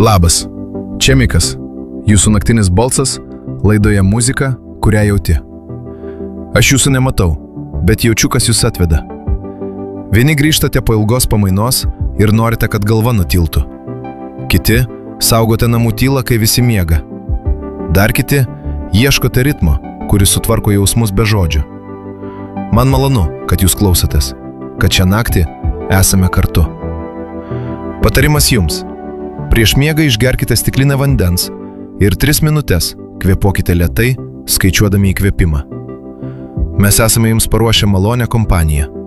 Labas, čia Mikas, jūsų naktinis balsas, laidoje muzika, kurią jauti. Aš jūsų nematau, bet jaučiu, kas jūs atveda. Vieni grįžtate po ilgos pamainos ir norite, kad galva nutiltų. Kiti saugote namų tylą, kai visi miega. Dar kiti ieškote ritmo, kuris sutvarko jausmus be žodžių. Man malonu, kad jūs klausotės, kad šią naktį esame kartu. Patarimas jums. Prieš miegą išgerkite stiklinę vandens ir 3 minutes kvėpuokite lėtai, skaičiuodami įkvėpimą. Mes esame jums paruošę malonę kompaniją.